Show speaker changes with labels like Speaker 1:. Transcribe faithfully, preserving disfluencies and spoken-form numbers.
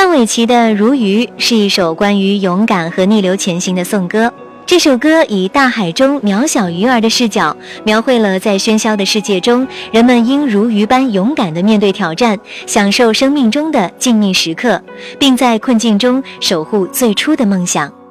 Speaker 1: 范玮琪的《如鱼》是一首关于勇敢和逆流前行的颂歌。这首歌以大海中渺小鱼儿的视角，描绘了在喧嚣的世界中，人们应如鱼般勇敢地面对挑战，享受生命中的静谧时刻，并在困境中守护最初的梦想。